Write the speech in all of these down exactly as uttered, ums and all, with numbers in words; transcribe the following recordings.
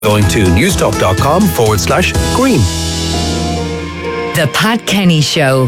going to newstalk.com forward slash green. The Pat Kenny Show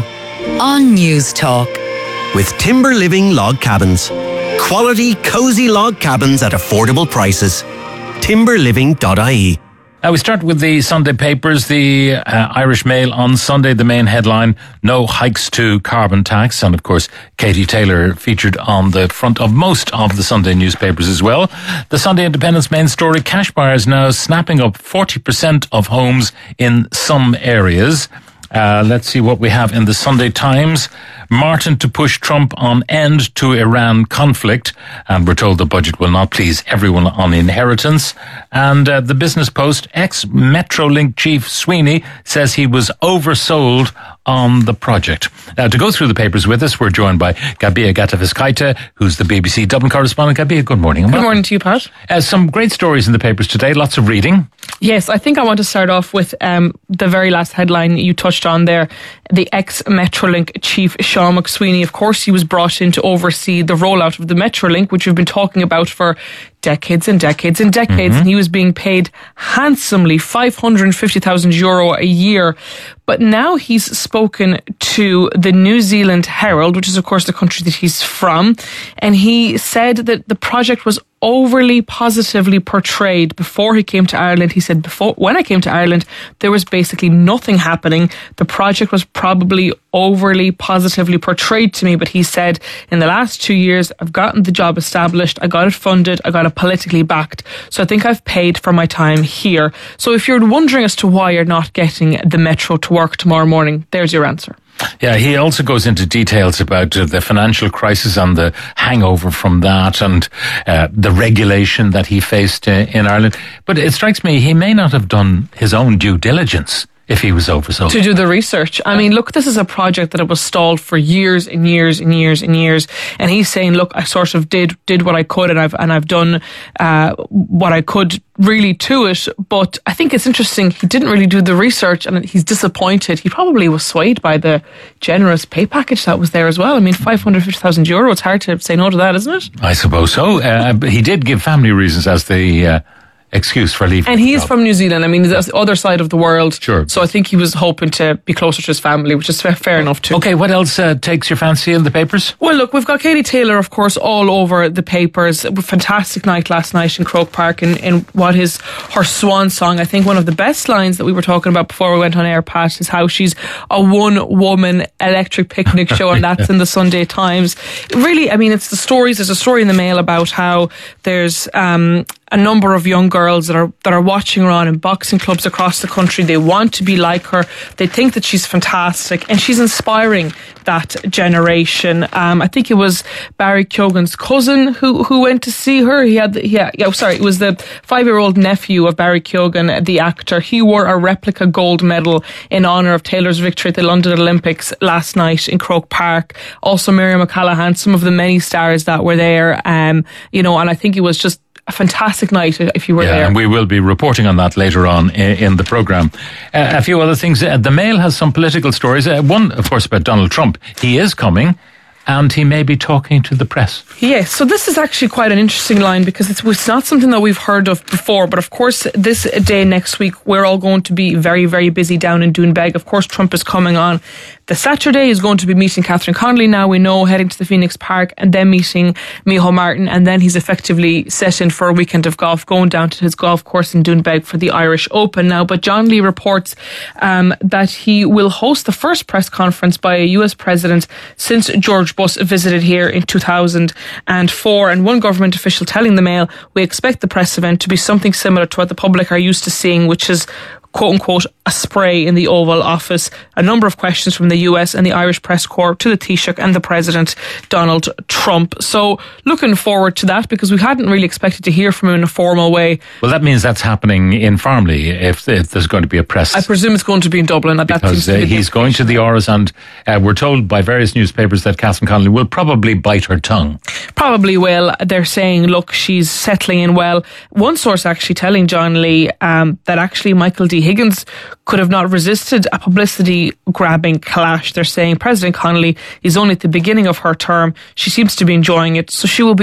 on Newstalk. With Timber Living Log Cabins. Quality, cosy log cabins at affordable prices. timber living dot I E. Now we start with the Sunday papers. The uh, Irish Mail on Sunday, the main headline, no hikes to carbon tax. And of course, Katie Taylor featured on the front of most of the Sunday newspapers as well. The Sunday Independent's main story, cash buyers now snapping up forty percent of homes in some areas. Uh, let's see what we have in the Sunday Times. Martin to push Trump on end to Iran conflict. And we're told the budget will not please everyone on inheritance. And uh, the Business Post, ex-Metrolink chief Sweeney says he was oversold on the project. Now, to go through the papers with us, we're joined by Gabia Gataviskaite, who's the B B C Dublin correspondent. Gabia, good morning. Good morning to you, Pat. Uh, some great stories in the papers today, lots of reading. Yes, I think I want to start off with um, the very last headline you touched on there. The ex-Metrolink chief, Sean McSweeney. Of course, he was brought in to oversee the rollout of the Metrolink, which we've been talking about for decades and decades and decades. Mm-hmm. And he was being paid handsomely, five hundred fifty thousand euro a year. But now he's spoken to the New Zealand Herald, which is, of course, the country that he's from. And he said that the project was overly positively portrayed before he came to Ireland. He said, before when I came to Ireland, there was basically nothing happening. The project was probably overly positively portrayed to me. But he said, in the last two years, I've gotten the job established. I got it funded. I got it politically backed. So I think I've paid for my time here. So if you're wondering as to why you're not getting the Metro to work tomorrow morning, there's your answer. Yeah, he also goes into details about uh, the financial crisis and the hangover from that and uh, the regulation that he faced uh, in Ireland. But it strikes me he may not have done his own due diligence if he was oversold. To do the research. I mean, look, this is a project that it was stalled for years and years and years and years. And he's saying, look, I sort of did did what I could and I've and I've done uh, what I could really to it. But I think it's interesting, he didn't really do the research and he's disappointed. He probably was swayed by the generous pay package that was there as well. I mean, five hundred fifty thousand euro, it's hard to say no to that, isn't it? I suppose so. Uh, but he did give family reasons as the Uh excuse for leaving. And he is from New Zealand. I mean, that's the other side of the world. Sure. So I think he was hoping to be closer to his family, which is fair, fair enough too. Okay, what else uh, takes your fancy in the papers? Well, look, we've got Katie Taylor, of course, all over the papers. A fantastic night last night in Croke Park in, in what is her swan song. I think one of the best lines that we were talking about before we went on air, Pat, is how she's a one-woman electric picnic show, and that's in the Sunday Times. Really, I mean, it's the stories. There's a story in the Mail about how there's um, a number of young girls that are that are watching her on in boxing clubs across the country. They want to be like her. They think that she's fantastic, and she's inspiring that generation. Um, I think it was Barry Keoghan's cousin who who went to see her. He had, the, yeah, yeah, sorry, it was the five-year-old nephew of Barry Keoghan, the actor. He wore a replica gold medal in honour of Taylor's victory at the London Olympics last night in Croke Park. Also Miriam O'Callaghan, some of the many stars that were there. Um, you know, and I think it was just a fantastic night if you were yeah, there. And we will be reporting on that later on in, in the programme. Uh, a few other things. Uh, the Mail has some political stories. Uh, one, of course, about Donald Trump. He is coming and he may be talking to the press. Yes, so this is actually quite an interesting line because it's, it's not something that we've heard of before. But of course, this day next week, we're all going to be very, very busy down in Doonbeg. Of course, Trump is coming on. The Saturday is going to be meeting Catherine Connolly, now we know, heading to the Phoenix Park, and then meeting Micheál Martin, and then he's effectively set in for a weekend of golf, going down to his golf course in Doonbeg for the Irish Open now. But John Lee reports um, that he will host the first press conference by a U S president since George Bush visited here in two thousand four. And one government official telling the Mail, we expect the press event to be something similar to what the public are used to seeing, which is quote-unquote, a spray in the Oval Office. A number of questions from the U S and the Irish Press Corps to the Taoiseach and the President, Donald Trump. So looking forward to that because we hadn't really expected to hear from him in a formal way. Well, that means that's happening in Farmley if, if there's going to be a press. I presume it's going to be in Dublin. That because uh, he's going to the Áras, and uh, we're told by various newspapers that Catherine Connolly will probably bite her tongue. Probably will. They're saying, look, she's settling in well. One source actually telling John Lee um, that actually Michael D. Higgins could have not resisted a publicity-grabbing clash. They're saying President Connolly is only at the beginning of her term. She seems to be enjoying it, so she will be all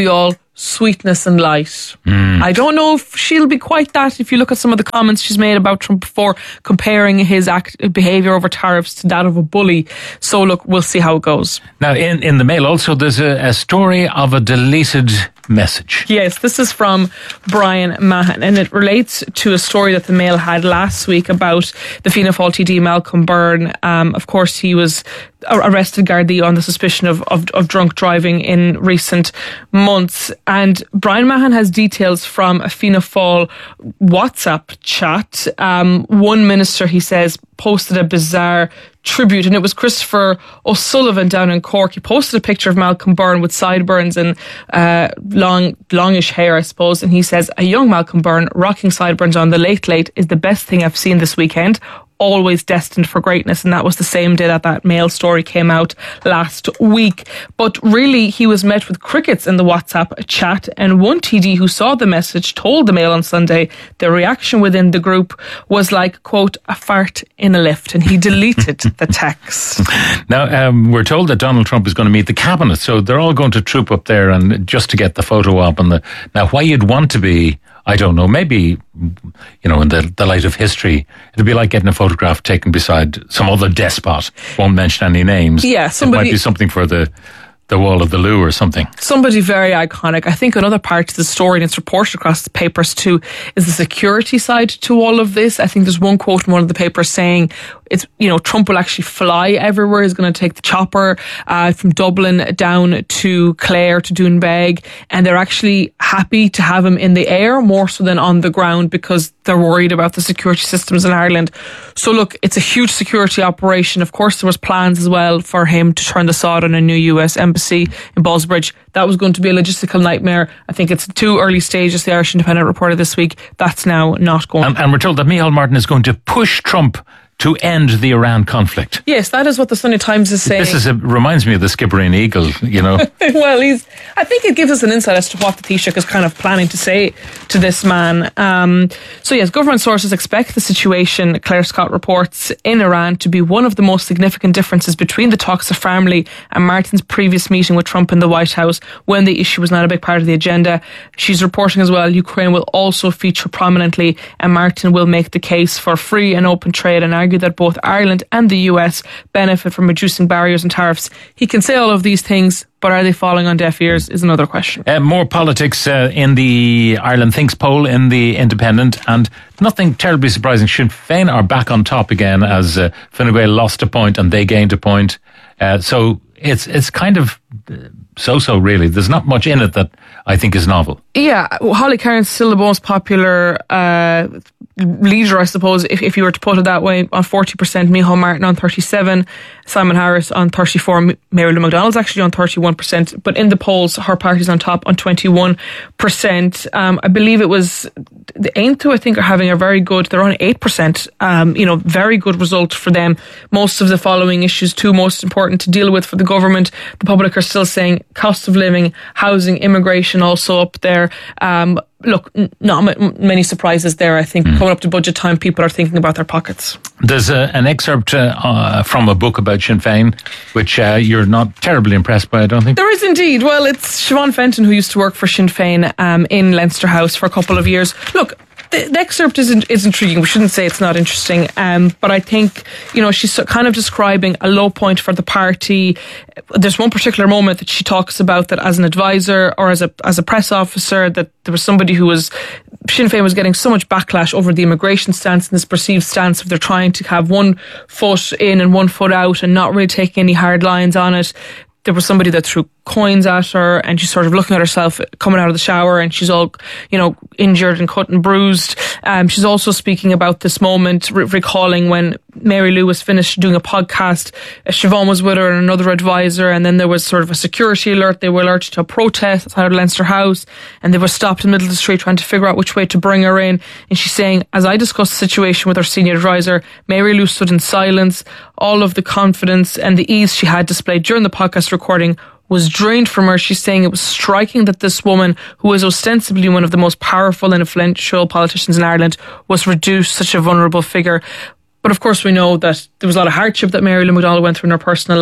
sweetness and light. Mm. I don't know if she'll be quite that if you look at some of the comments she's made about Trump before, comparing his act, behaviour over tariffs to that of a bully. So look, we'll see how it goes. Now, in, in the Mail also, there's a, a story of a deleted message. Yes, this is from Brian Mahan, and it relates to a story that the Mail had last week about the Fianna Fáil T D Malcolm Byrne. Um, of course, he was arrested Gardaí on the suspicion of, of, of drunk driving in recent months. And Brian Mahan has details from a Fianna Fáil WhatsApp chat. Um, one minister, he says, posted a bizarre tribute, and it was Christopher O'Sullivan down in Cork. He posted a picture of Malcolm Byrne with sideburns and uh, long, longish hair, I suppose, and he says, a young Malcolm Byrne rocking sideburns on the Late Late is the best thing I've seen this weekend. Always destined for greatness. And that was the same day that that Mail story came out last week. But really, he was met with crickets in the WhatsApp chat, and one T D who saw the message told the Mail on Sunday the reaction within the group was like, quote, a fart in a lift, and he deleted the text. Now, um, we're told that Donald Trump is going to meet the cabinet, so they're all going to troop up there and just to get the photo op. And the now, why you'd want to be, I don't know, maybe, you know, in the, the light of history, it'd be like getting a photograph taken beside some other despot. Won't mention any names. Yeah, somebody. It might be something for the, the wall of the loo or something. Somebody very iconic. I think another part to the story, and it's reported across the papers too, is the security side to all of this. I think there's one quote in one of the papers saying, it's, you know, Trump will actually fly everywhere. He's going to take the chopper uh, from Dublin down to Clare to Doonbeg, and they're actually happy to have him in the air more so than on the ground because they're worried about the security systems in Ireland. So look, it's a huge security operation. Of course, there was plans as well for him to turn the sod on a new U S embassy in Ballsbridge. That was going to be a logistical nightmare. I think it's too early stages. The Irish Independent reported this week that's now not going. And, and we're told that Micheál Martin is going to push Trump to end the Iran conflict. Yes, that is what the Sunday Times is saying. This is a, reminds me of the Skibbereen Eagle, you know. Well, he's. I think it gives us an insight as to what the Taoiseach is kind of planning to say to this man. Um, so yes, government sources expect the situation, Claire Scott reports, in Iran to be one of the most significant differences between the talks of Farmley and Martin's previous meeting with Trump in the White House when the issue was not a big part of the agenda. She's reporting as well Ukraine will also feature prominently, and Martin will make the case for free and open trade and argue that both Ireland and the U S benefit from reducing barriers and tariffs. He can say all of these things, but are they falling on deaf ears is another question. Uh, more politics uh, in the Ireland Thinks poll in the Independent, and nothing terribly surprising. Sinn Féin are back on top again as uh, Fine Gael lost a point and they gained a point. Uh, so it's it's kind of so-so really. There's not much in it that I think is novel. Yeah, Holly Cairns still the most popular uh, leader, I suppose, if, if you were to put it that way, on forty percent, Micheál Martin on thirty-seven, Simon Harris on thirty-four, Mary Lou McDonald's actually on thirty-one percent, but in the polls, her party's on top on twenty-one percent. Um, I believe it was the Aintu, I think, are having a very good, they're on eight percent, um, you know, very good result for them. Most of the following issues, too, most important to deal with for the government, the public are still saying cost of living, housing, immigration also up there. Um, look, not m- many surprises there. I think mm. coming up to budget time, people are thinking about their pockets. There's a, an excerpt uh, uh, from a book about Sinn Féin, which uh, you're not terribly impressed by, I don't think. There is indeed. Well, it's Siobhan Fenton, who used to work for Sinn Féin um, in Leinster House for a couple of years. Look, the, the excerpt is, is intriguing. We shouldn't say it's not interesting. Um, but I think, you know, she's kind of describing a low point for the party. There's one particular moment that she talks about that as an advisor or as a as a press officer, that there was somebody who was, Sinn Féin was getting so much backlash over the immigration stance and this perceived stance of they're trying to have one foot in and one foot out and not really taking any hard lines on it. There was somebody that threw coins at her, and she's sort of looking at herself coming out of the shower, and she's all, you know, injured and cut and bruised. Um, she's also speaking about this moment, re- recalling when Mary Lou was finished doing a podcast, uh, Siobhan was with her and another advisor, and then there was sort of a security alert. They were alerted to a protest outside of Leinster House, and they were stopped in the middle of the street trying to figure out which way to bring her in. And she's saying, as I discussed the situation with her senior advisor, Mary Lou stood in silence. All of the confidence and the ease she had displayed during the podcast recording was drained from her. She's saying it was striking that this woman, who is ostensibly one of the most powerful and influential politicians in Ireland, was reduced such a vulnerable figure. But of course we know that there was a lot of hardship that Mary Lou McDonald went through in her personal life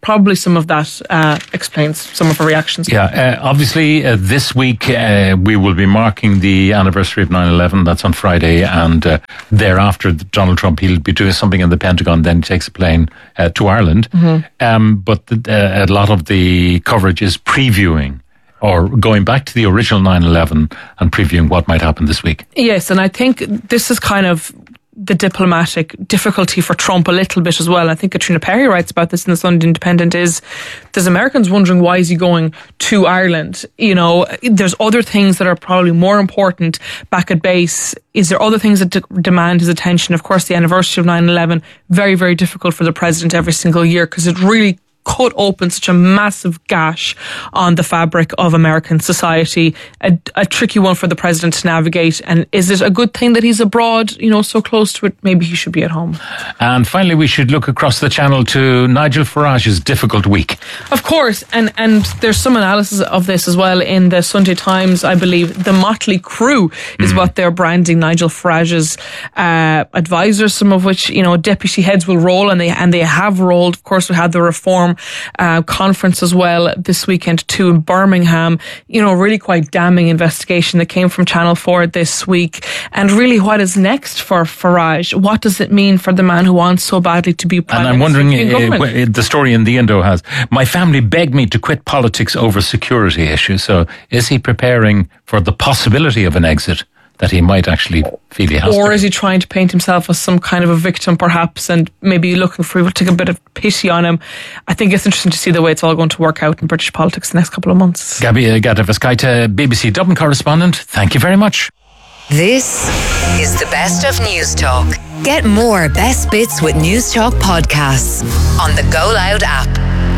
probably some of that uh, explains some of her reactions. Yeah, uh, obviously uh, this week uh, we will be marking the anniversary of nine eleven. That's on Friday, and uh, thereafter Donald Trump, he'll be doing something in the Pentagon, then takes a plane uh, to Ireland. Mm-hmm. Um, but the, uh, a lot of the coverage is previewing or going back to the original nine eleven and previewing what might happen this week. Yes, and I think this is kind of the diplomatic difficulty for Trump a little bit as well. I think Katrina Perry writes about this in the Sunday Independent, is there's Americans wondering why is he going to Ireland? You know, there's other things that are probably more important back at base. Is there other things that de- demand his attention? Of course, the anniversary of nine eleven, very, very difficult for the president every single year because it really cut open such a massive gash on the fabric of American society. A, a tricky one for the president to navigate. And is it a good thing that he's abroad, you know, so close to it? Maybe he should be at home. And finally, we should look across the channel to Nigel Farage's difficult week. Of course. And, and there's some analysis of this as well in the Sunday Times, I believe. The Motley Crew is mm. what they're branding Nigel Farage's uh, advisors, some of which, you know, deputy heads will roll, and they, and they have rolled. Of course, we had the Reform Uh, conference as well this weekend too in Birmingham. You know, really quite damning investigation that came from Channel four this week. And really, what is next for Farage? What does it mean for the man who wants so badly to be prime minister? And I'm wondering, wondering, uh, the story in the Indo has, my family begged me to quit politics over security issues. So is he preparing for the possibility of an exit that he might actually feel he has Or to? is he trying to paint himself as some kind of a victim perhaps, and maybe looking for people to take a bit of pity on him? I think it's interesting to see the way it's all going to work out in British politics the next couple of months. Gabi Gadaveskaita, B B C Dublin correspondent, thank you very much. This is the best of News Talk. Get more best bits with News Talk podcasts on the Go Loud app.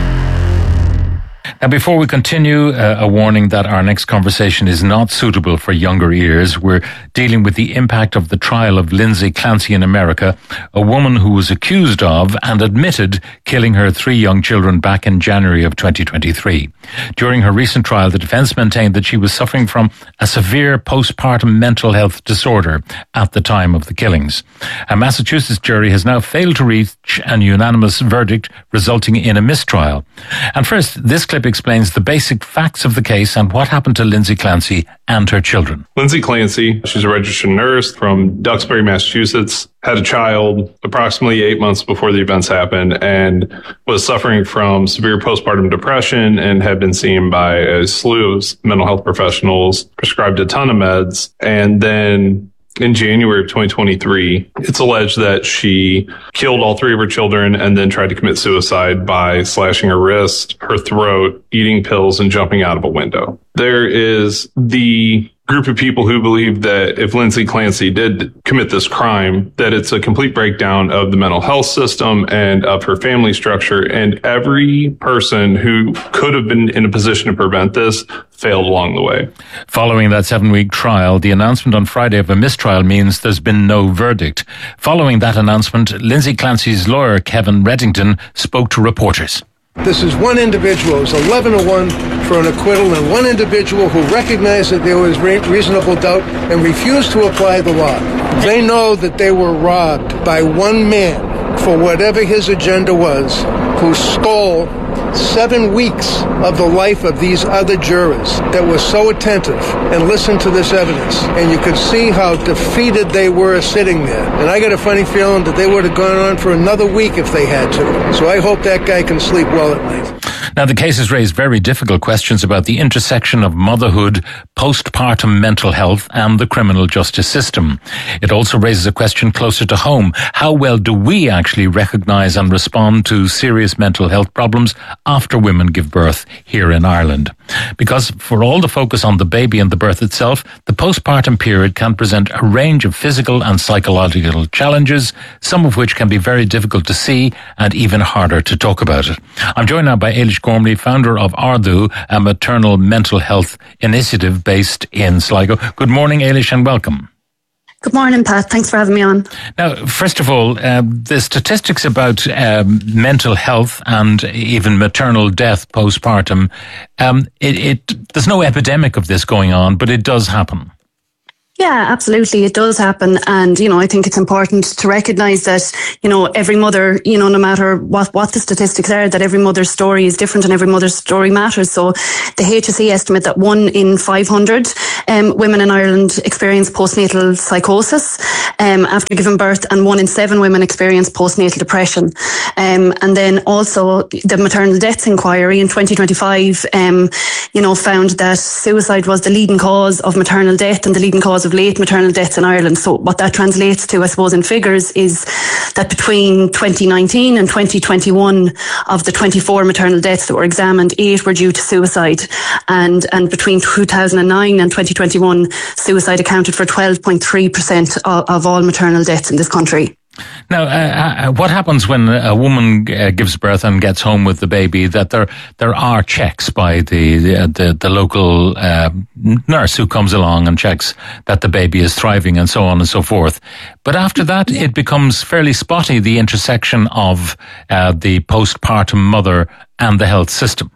Now, before we continue, uh, a warning that our next conversation is not suitable for younger ears. We're dealing with the impact of the trial of Lindsay Clancy in America, a woman who was accused of and admitted killing her three young children back in January of twenty twenty-three. During her recent trial, the defense maintained that she was suffering from a severe postpartum mental health disorder at the time of the killings. A Massachusetts jury has now failed to reach an unanimous verdict, resulting in a mistrial. And first, this clip explains the basic facts of the case and what happened to Lindsay Clancy and her children. Lindsay Clancy, she's a registered nurse from Duxbury, Massachusetts, had a child approximately eight months before the events happened and was suffering from severe postpartum depression and had been seen by a slew of mental health professionals, prescribed a ton of meds, and then in January of twenty twenty-three, it's alleged that she killed all three of her children and then tried to commit suicide by slashing her wrist, her throat, eating pills, and jumping out of a window. There is the group of people who believe that if Lindsay Clancy did commit this crime, that it's a complete breakdown of the mental health system and of her family structure. And every person who could have been in a position to prevent this failed along the way. Following that seven-week trial, the announcement on Friday of a mistrial means there's been no verdict. Following that announcement, Lindsay Clancy's lawyer, Kevin Reddington, spoke to reporters. This is one individual. It was eleven to one for an acquittal, and one individual who recognized that there was re- reasonable doubt and refused to apply the law. They know that they were robbed by one man for whatever his agenda was, who stole seven weeks of the life of these other jurors that were so attentive and listened to this evidence. And you could see how defeated they were sitting there. And I got a funny feeling that they would have gone on for another week if they had to. So I hope that guy can sleep well at night. Now, the case has raised very difficult questions about the intersection of motherhood, postpartum mental health, and the criminal justice system. It also raises a question closer to home. How well do we actually recognize and respond to serious mental health problems after women give birth here in Ireland? Because for all the focus on the baby and the birth itself, the postpartum period can present a range of physical and psychological challenges, some of which can be very difficult to see and even harder to talk about it. I'm joined now by Eilish Gormley, founder of Ardú, a maternal mental health initiative based in Sligo. Good morning, Eilish, and welcome. Good morning, Pat. Thanks for having me on. Now, first of all, uh, the statistics about um, mental health and even maternal death postpartum, um, it, it there's no epidemic of this going on, but it does happen. Yeah, absolutely. It does happen. And, you know, I think it's important to recognise that, you know, every mother, you know, no matter what, what the statistics are, that every mother's story is different and every mother's story matters. So the H S E estimate that one in five hundred um, women in Ireland experience postnatal psychosis um, after giving birth, and one in seven women experience postnatal depression. Um, and then also the maternal deaths inquiry in twenty twenty-five, um, you know, found that suicide was the leading cause of maternal death and the leading cause of late maternal deaths in Ireland. So what that translates to, I suppose, in figures is that between twenty nineteen and twenty twenty-one, of the twenty-four maternal deaths that were examined, eight were due to suicide. And, and between two thousand nine and twenty twenty-one, suicide accounted for twelve point three percent of, of all maternal deaths in this country. Now, uh, what happens when a woman uh, gives birth and gets home with the baby? That there there are checks by the the, the, the local uh, nurse who comes along and checks that the baby is thriving and so on and so forth. But after that, it becomes fairly spotty, the intersection of uh, the postpartum mother and the health system.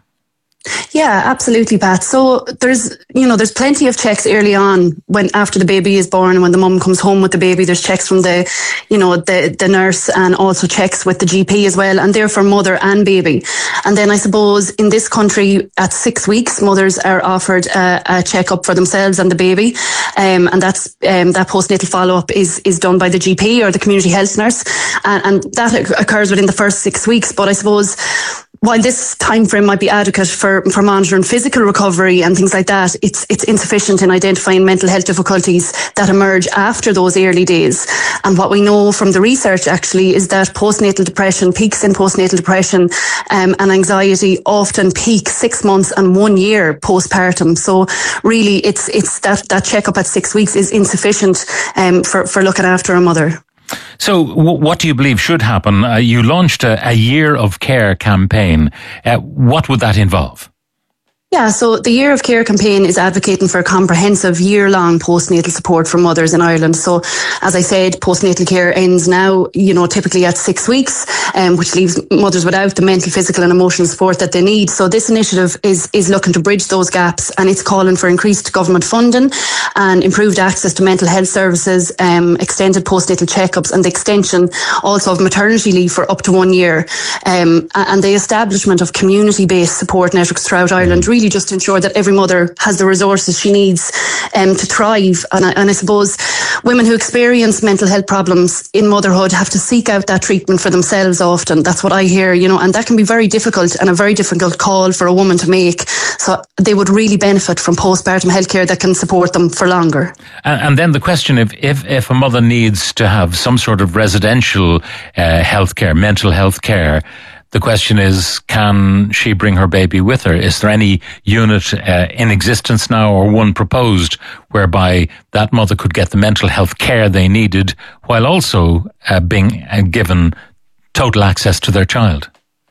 Yeah, absolutely, Pat. So there's, you know, there's plenty of checks early on when after the baby is born, and when the mum comes home with the baby, there's checks from the, you know, the, the nurse, and also checks with the G P as well, and they're for mother and baby. And then I suppose in this country at six weeks, mothers are offered a, a checkup for themselves and the baby. Um, and that's, um, that postnatal follow-up is, is done by the G P or the community health nurse. And, and that occurs within the first six weeks. But I suppose while this time frame might be adequate for, for monitoring physical recovery and things like that, it's it's insufficient in identifying mental health difficulties that emerge after those early days. And what we know from the research actually is that postnatal depression, peaks in postnatal depression um, and anxiety often peak six months and one year postpartum. So really it's it's that, that checkup at six weeks is insufficient um, for, for looking after a mother. So w- what do you believe should happen? Uh, you launched a, a Year of Care campaign. Uh, what would that involve? Yeah, so the Year of Care campaign is advocating for comprehensive year-long postnatal support for mothers in Ireland. So, as I said, postnatal care ends now, you know, typically at six weeks, um, which leaves mothers without the mental, physical and emotional support that they need. So this initiative is, is looking to bridge those gaps, and it's calling for increased government funding and improved access to mental health services, um, extended postnatal checkups, and the extension also of maternity leave for up to one year, um, and the establishment of community-based support networks throughout Ireland, really just to ensure that every mother has the resources she needs um, to thrive. And I, and I suppose women who experience mental health problems in motherhood have to seek out that treatment for themselves often. That's what I hear, you know, and that can be very difficult and a very difficult call for a woman to make. So they would really benefit from postpartum healthcare that can support them for longer. And, and then the question, if, if, if a mother needs to have some sort of residential uh, healthcare, mental health care, the question is, can she bring her baby with her? Is there any unit uh, in existence now, or one proposed, whereby that mother could get the mental health care they needed while also uh, being uh, given total access to their child?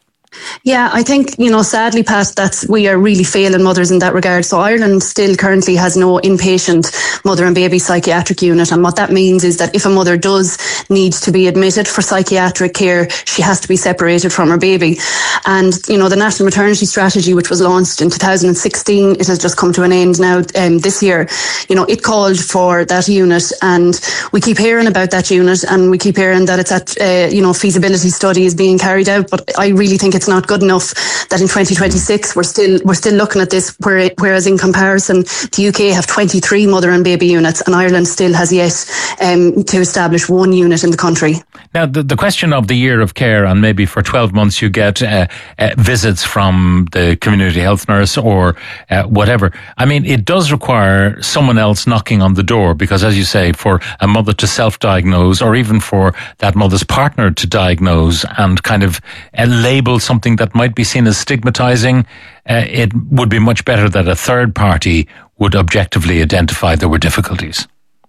Yeah, I think, you know, sadly, Pat, that's, we are really failing mothers in that regard. So Ireland still currently has no inpatient mother and baby psychiatric unit. And what that means is that if a mother does need to be admitted for psychiatric care, she has to be separated from her baby. And, you know, the National Maternity Strategy, which was launched in two thousand sixteen, it has just come to an end now um, this year. You know, it called for that unit, and we keep hearing about that unit, and we keep hearing that it's at, uh, you know, feasibility study is being carried out. But I really think it's It's not good enough that in twenty twenty-six we're still we're still looking at this, whereas in comparison the U K have twenty-three mother and baby units, and Ireland still has yet um, to establish one unit in the country. Now the, the question of the Year of Care, and maybe for twelve months you get uh, uh, visits from the community health nurse or uh, whatever. I mean, it does require someone else knocking on the door, because as you say, for a mother to self-diagnose, or even for that mother's partner to diagnose and kind of uh, label something something that might be seen as stigmatizing, uh, it would be much better that a third party would objectively identify there were difficulties.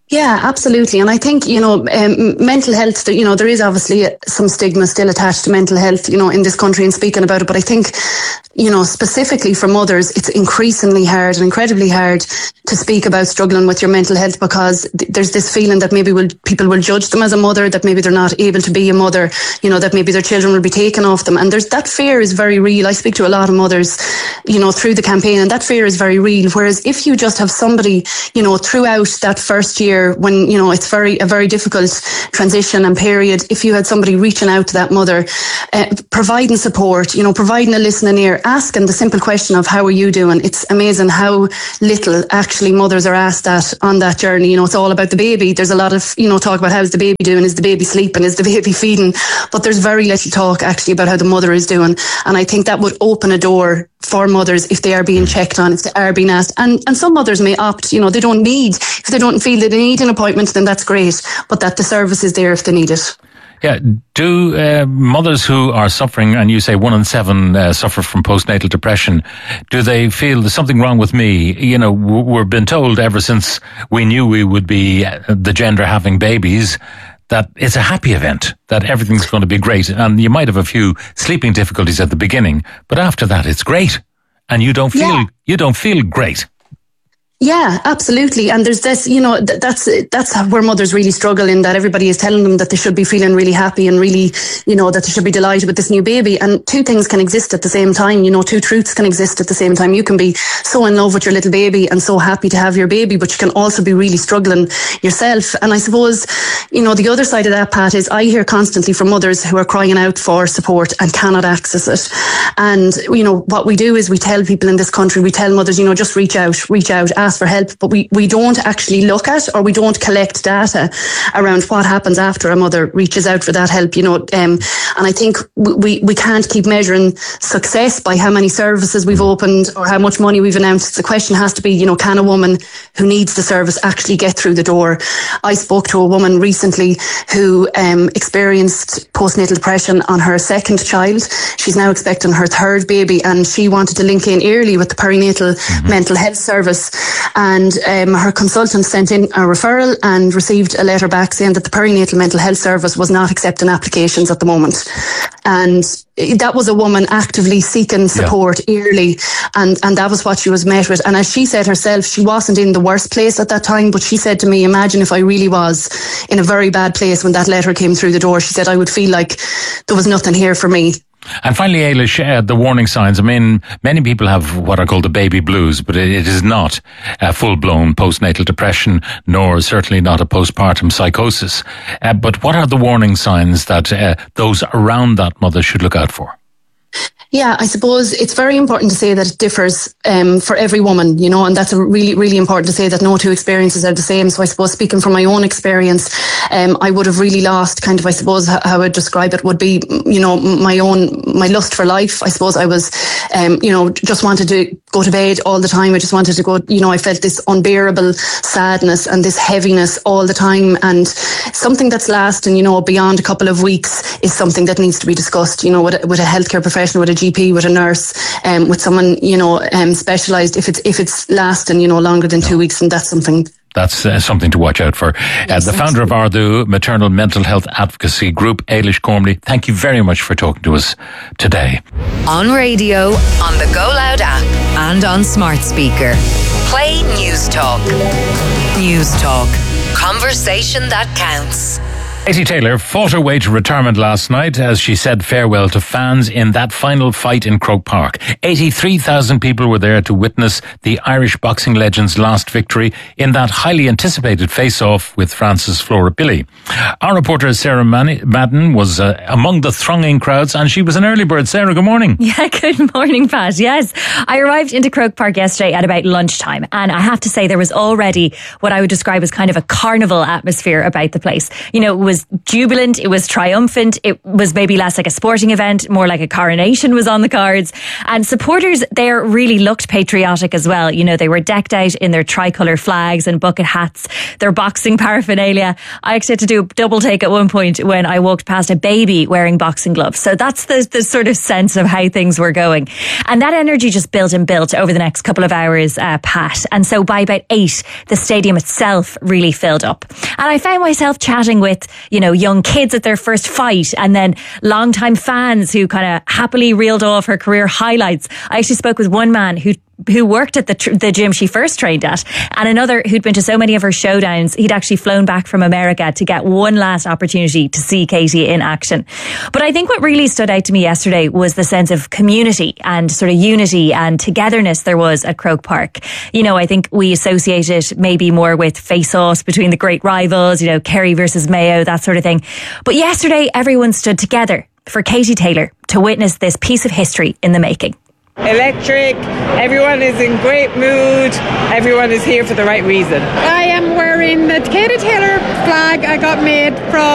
Yeah, absolutely. And I think, you know, um, mental health, you know, there is obviously some stigma still attached to mental health, you know, in this country and speaking about it. But I think, you know, specifically for mothers, it's increasingly hard and incredibly hard to speak about struggling with your mental health, because th- there's this feeling that maybe will, people will judge them as a mother, that maybe they're not able to be a mother, you know, that maybe their children will be taken off them. And there's that fear is very real. I speak to a lot of mothers, you know, through the campaign, and that fear is very real. Whereas if you just have somebody, you know, throughout that first year, when, you know, it's very a very difficult transition and period, if you had somebody reaching out to that mother, uh, providing support, you know, providing a listening ear, asking the simple question of how are you doing. It's amazing how little actually mothers are asked that on that journey. You know, it's all about the baby. There's a lot of, you know, talk about how's the baby doing, is the baby sleeping, is the baby feeding, but there's very little talk actually about how the mother is doing. And I think that would open a door for mothers if they are being checked on, if they are being asked. And and some mothers may opt, you know, they don't need, if they don't feel that they need an appointment, then that's great, but that the service is there if they need it. Yeah, do uh, mothers who are suffering, and you say one in seven uh, suffer from postnatal depression, do they feel there's something wrong with me? You know, we've been told ever since we knew we would be the gender having babies that it's a happy event, that everything's going to be great, and you might have a few sleeping difficulties at the beginning, but after that it's great, and you don't feel yeah. you don't feel great. Yeah, absolutely. And there's this, you know, th- that's that's where mothers really struggle, in that everybody is telling them that they should be feeling really happy and really, you know, that they should be delighted with this new baby. And two things can exist at the same time. You know, two truths can exist at the same time. You can be so in love with your little baby and so happy to have your baby, but you can also be really struggling yourself. And I suppose, you know, the other side of that, Pat, is I hear constantly from mothers who are crying out for support and cannot access it. And, you know, what we do is we tell people in this country, we tell mothers, you know, just reach out, reach out, ask for help, but we, we don't actually look at, or we don't collect data around what happens after a mother reaches out for that help, you know. Um, and I think we, we can't keep measuring success by how many services we've opened or how much money we've announced. The question has to be, you know, can a woman who needs the service actually get through the door? I spoke to a woman recently who um, experienced postnatal depression on her second child. She's now expecting her third baby, and she wanted to link in early with the perinatal mm-hmm. mental health service. And um, her consultant sent in a referral and received a letter back saying that the perinatal mental health service was not accepting applications at the moment. And that was a woman actively seeking support yeah. early, and, and that was what she was met with. And as she said herself, she wasn't in the worst place at that time, but she said to me, imagine if I really was in a very bad place when that letter came through the door. She said, I would feel like there was nothing here for me. And finally, Ailish, uh, the warning signs. I mean, many people have what are called the baby blues, but it, it is not a full-blown postnatal depression, nor certainly not a postpartum psychosis. Uh, but what are the warning signs that uh, those around that mother should look out for? Yeah, I suppose it's very important to say that it differs um, for every woman, you know, and that's a really, really important to say that no two experiences are the same. So I suppose speaking from my own experience, um, I would have really lost kind of, I suppose, how I would describe it would be, you know, my own, my lust for life. I suppose I was, um, you know, just wanted to go to bed all the time. I just wanted to go, you know, I felt this unbearable sadness and this heaviness all the time. And something that's lasting, you know, beyond a couple of weeks is something that needs to be discussed, you know, with a, with a healthcare professional, with a G P, with a nurse, um, with someone, you know, um, specialised. If it's if it's lasting, you know, longer than two weeks, and that's something. That's uh, something to watch out for. Uh, the founder of Ardú Maternal Mental Health Advocacy Group, Ailish Gormley, thank you very much for talking to us today. On radio, on the Go Loud app, and on smart speaker. Play News Talk. News Talk. Conversation that counts. Katie Taylor fought her way to retirement last night as she said farewell to fans in that final fight in Croke Park. eighty-three thousand people were there to witness the Irish boxing legend's last victory in that highly anticipated face-off with France's Flora Billy. Our reporter Sarah Madden was uh, among the thronging crowds, and she was an early bird. Sarah, good morning. Yeah, good morning, Pat. Yes, I arrived into Croke Park yesterday at about lunchtime, and I have to say there was already what I would describe as kind of a carnival atmosphere about the place. You know, it was was jubilant, it was triumphant, it was maybe less like a sporting event, more like a coronation was on the cards. And supporters there really looked patriotic as well. You know, they were decked out in their tricolour flags and bucket hats, their boxing paraphernalia. I actually had to do a double take at one point when I walked past a baby wearing boxing gloves. So that's the, the sort of sense of how things were going. And that energy just built and built over the next couple of hours, uh, Pat. And so by about eight, the stadium itself really filled up. And I found myself chatting with, you know, young kids at their first fight, and then longtime fans who kind of happily reeled off her career highlights. I actually spoke with one man who who worked at the tr- the gym she first trained at, and another who'd been to so many of her showdowns, he'd actually flown back from America to get one last opportunity to see Katie in action. But I think what really stood out to me yesterday was the sense of community and sort of unity and togetherness there was at Croke Park. You know, I think we associate it maybe more with face-offs between the great rivals, you know, Kerry versus Mayo, that sort of thing. But yesterday, everyone stood together for Katie Taylor to witness this piece of history in the making. Electric, everyone is in great mood, everyone is here for the right reason. I am wearing the Katie Taylor flag I got made from